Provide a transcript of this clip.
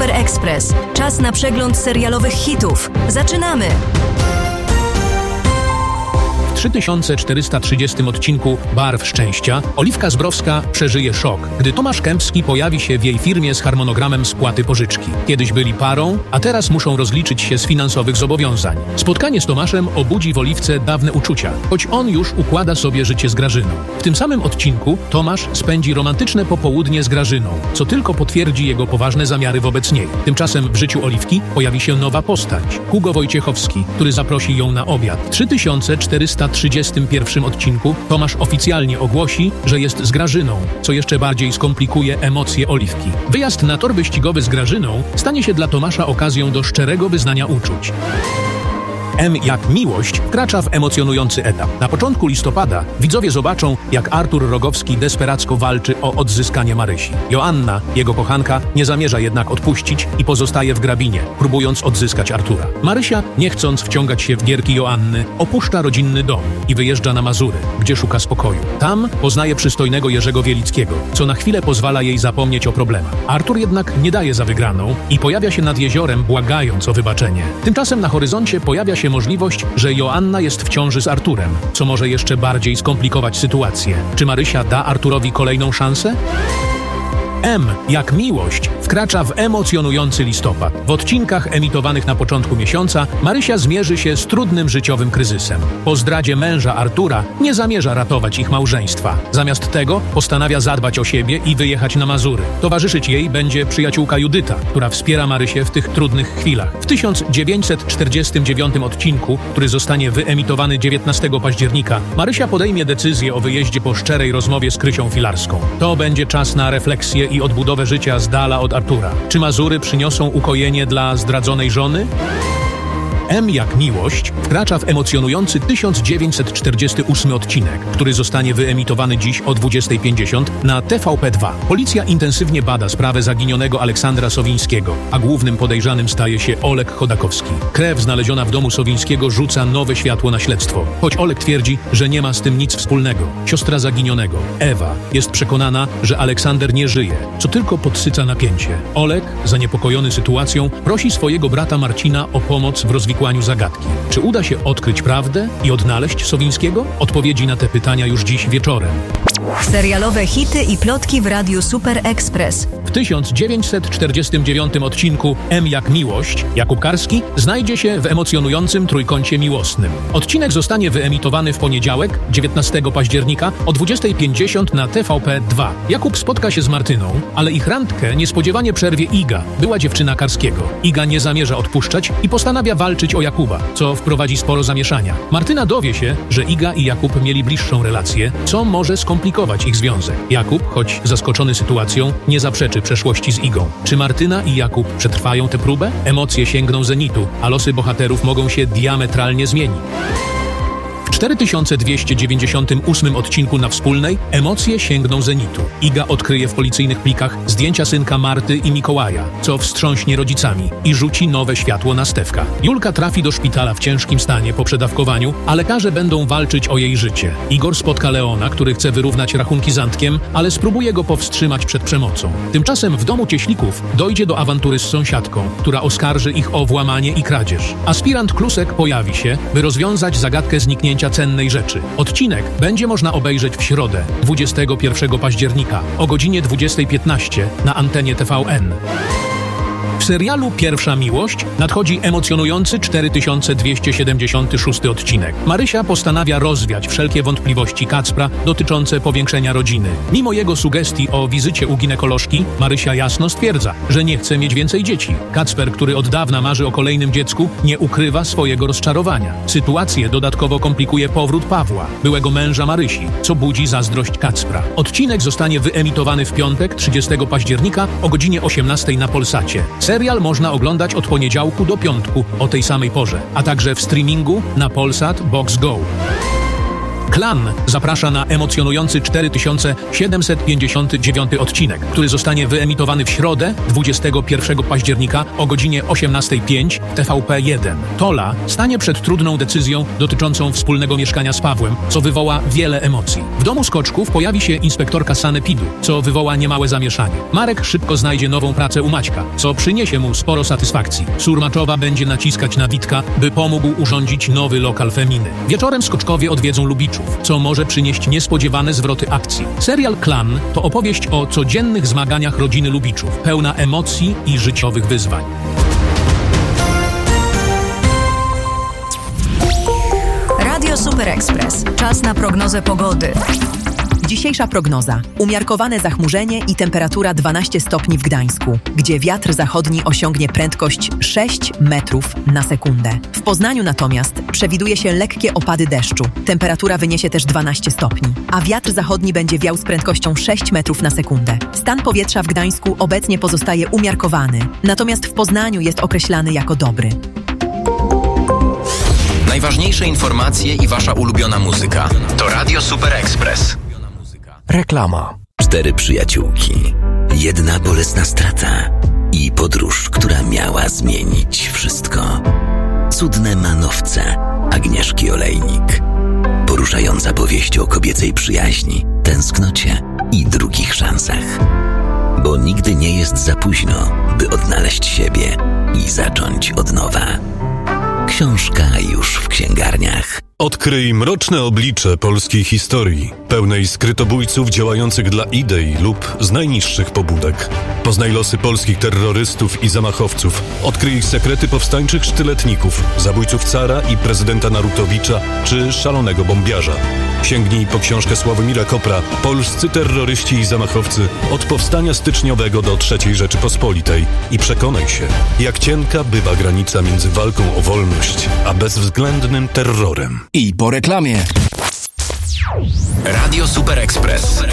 Super Express. Czas na przegląd serialowych hitów. Zaczynamy! W 3430 odcinku Barw Szczęścia Oliwka Zbrowska przeżyje szok, gdy Tomasz Kępski pojawi się w jej firmie z harmonogramem spłaty pożyczki. Kiedyś byli parą, a teraz muszą rozliczyć się z finansowych zobowiązań. Spotkanie z Tomaszem obudzi w Oliwce dawne uczucia, choć on już układa sobie życie z Grażyną. W tym samym odcinku Tomasz spędzi romantyczne popołudnie z Grażyną, co tylko potwierdzi jego poważne zamiary wobec niej. Tymczasem w życiu Oliwki pojawi się nowa postać, Hugo Wojciechowski, który zaprosi ją na obiad. W 3431 odcinku Tomasz oficjalnie ogłosi, że jest z Grażyną, co jeszcze bardziej skomplikuje emocje Oliwki. Wyjazd na tor wyścigowy z Grażyną stanie się dla Tomasza okazją do szczerego wyznania uczuć. M jak miłość wkracza w emocjonujący etap. Na początku listopada widzowie zobaczą, jak Artur Rogowski desperacko walczy o odzyskanie Marysi. Joanna, jego kochanka, nie zamierza jednak odpuścić i pozostaje w grabinie, próbując odzyskać Artura. Marysia, nie chcąc wciągać się w gierki Joanny, opuszcza rodzinny dom i wyjeżdża na Mazury, gdzie szuka spokoju. Tam poznaje przystojnego Jerzego Wielickiego, co na chwilę pozwala jej zapomnieć o problemach. Artur jednak nie daje za wygraną i pojawia się nad jeziorem, błagając o wybaczenie. Tymczasem na horyzoncie pojawia się możliwość, że Joanna jest w ciąży z Arturem, co może jeszcze bardziej skomplikować sytuację. Czy Marysia da Arturowi kolejną szansę? M jak miłość wkracza w emocjonujący listopad. W odcinkach emitowanych na początku miesiąca Marysia zmierzy się z trudnym życiowym kryzysem. Po zdradzie męża Artura nie zamierza ratować ich małżeństwa. Zamiast tego postanawia zadbać o siebie i wyjechać na Mazury. Towarzyszyć jej będzie przyjaciółka Judyta, która wspiera Marysię w tych trudnych chwilach. W 1949 odcinku, który zostanie wyemitowany 19 października, Marysia podejmie decyzję o wyjeździe po szczerej rozmowie z Krysią Filarską. To będzie czas na refleksję i odbudowę życia z dala od Artura. Czy Mazury przyniosą ukojenie dla zdradzonej żony? M jak miłość wkracza w emocjonujący 1948 odcinek, który zostanie wyemitowany dziś o 20:50 na TVP2. Policja intensywnie bada sprawę zaginionego Aleksandra Sowińskiego, a głównym podejrzanym staje się Olek Chodakowski. Krew znaleziona w domu Sowińskiego rzuca nowe światło na śledztwo, choć Olek twierdzi, że nie ma z tym nic wspólnego. Siostra zaginionego, Ewa, jest przekonana, że Aleksander nie żyje, co tylko podsyca napięcie. Olek, zaniepokojony sytuacją, prosi swojego brata Marcina o pomoc w rozwikłaniu zagadki. Czy uda się odkryć prawdę i odnaleźć Sowińskiego? Odpowiedzi na te pytania już dziś wieczorem. Serialowe hity i plotki w Radiu Super Express. W 1949 odcinku M jak miłość Jakub Karski znajdzie się w emocjonującym trójkącie miłosnym. Odcinek zostanie wyemitowany w poniedziałek, 19 października o 20:50 na TVP2. Jakub spotka się z Martyną, ale ich randkę niespodziewanie przerwie Iga, była dziewczyna Karskiego. Iga nie zamierza odpuszczać i postanawia walczyć o Jakuba, co wprowadzi sporo zamieszania. Martyna dowie się, że Iga i Jakub mieli bliższą relację, co może skomplikować ich związek. Jakub, choć zaskoczony sytuacją, nie zaprzeczy przeszłości z Igą. Czy Martyna i Jakub przetrwają tę próbę? Emocje sięgną zenitu, a losy bohaterów mogą się diametralnie zmienić. W 4298 odcinku na Wspólnej emocje sięgną zenitu. Iga odkryje w policyjnych plikach zdjęcia synka Marty i Mikołaja, co wstrząśnie rodzicami i rzuci nowe światło na Stefka. Julka trafi do szpitala w ciężkim stanie po przedawkowaniu, a lekarze będą walczyć o jej życie. Igor spotka Leona, który chce wyrównać rachunki z Antkiem, ale spróbuje go powstrzymać przed przemocą. Tymczasem w domu Cieślików dojdzie do awantury z sąsiadką, która oskarży ich o włamanie i kradzież. Aspirant Klusek pojawi się, by rozwiązać zagadkę zniknięcia cennej rzeczy. Odcinek będzie można obejrzeć w środę, 21 października o godzinie 20:15 na antenie TVN. W serialu Pierwsza miłość nadchodzi emocjonujący 4276 odcinek. Marysia postanawia rozwiać wszelkie wątpliwości Kacpra dotyczące powiększenia rodziny. Mimo jego sugestii o wizycie u ginekolożki, Marysia jasno stwierdza, że nie chce mieć więcej dzieci. Kacper, który od dawna marzy o kolejnym dziecku, nie ukrywa swojego rozczarowania. Sytuację dodatkowo komplikuje powrót Pawła, byłego męża Marysi, co budzi zazdrość Kacpra. Odcinek zostanie wyemitowany w piątek, 30 października o godzinie 18 na Polsacie. Serial można oglądać od poniedziałku do piątku o tej samej porze, a także w streamingu na Polsat Box Go. Klan zaprasza na emocjonujący 4759 odcinek, który zostanie wyemitowany w środę 21 października o godzinie 18:05 w TVP1. Tola stanie przed trudną decyzją dotyczącą wspólnego mieszkania z Pawłem, co wywoła wiele emocji. W domu Skoczków pojawi się inspektorka sanepidu, co wywoła niemałe zamieszanie. Marek szybko znajdzie nową pracę u Maćka, co przyniesie mu sporo satysfakcji. Surmaczowa będzie naciskać na Witka, by pomógł urządzić nowy lokal Feminy. Wieczorem Skoczkowie odwiedzą Lubiczów, co może przynieść niespodziewane zwroty akcji. Serial Klan to opowieść o codziennych zmaganiach rodziny Lubiczów, pełna emocji i życiowych wyzwań. Radio Super Express. Czas na prognozę pogody. Dzisiejsza prognoza. Umiarkowane zachmurzenie i temperatura 12 stopni w Gdańsku, gdzie wiatr zachodni osiągnie prędkość 6 metrów na sekundę. W Poznaniu natomiast przewiduje się lekkie opady deszczu. Temperatura wyniesie też 12 stopni, a wiatr zachodni będzie wiał z prędkością 6 metrów na sekundę. Stan powietrza w Gdańsku obecnie pozostaje umiarkowany, natomiast w Poznaniu jest określany jako dobry. Najważniejsze informacje i wasza ulubiona muzyka to Radio Super Express. Reklama. 4 przyjaciółki, jedna bolesna strata i podróż, która miała zmienić wszystko. Cudne manowce Agnieszki Olejnik. Poruszająca powieść o kobiecej przyjaźni, tęsknocie i drugich szansach. Bo nigdy nie jest za późno, by odnaleźć siebie i zacząć od nowa. Książka już w księgarniach. Odkryj mroczne oblicze polskiej historii, pełnej skrytobójców działających dla idei lub z najniższych pobudek. Poznaj losy polskich terrorystów i zamachowców. Odkryj sekrety powstańczych sztyletników, zabójców cara i prezydenta Narutowicza czy szalonego bombiarza. Sięgnij po książkę Sławomira Kopra Polscy terroryści i zamachowcy od powstania styczniowego do III Rzeczypospolitej i przekonaj się, jak cienka bywa granica między walką o wolność a bezwzględnym terrorem. I po reklamie. Radio Super Express.